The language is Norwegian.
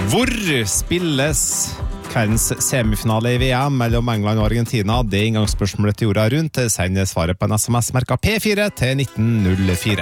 Hvor spilles kveldens semifinale i VM mellom England og Argentina? Det inngangsspørsmålet til jorda rundt. Send svaret på en SMS merket P4 til 1904.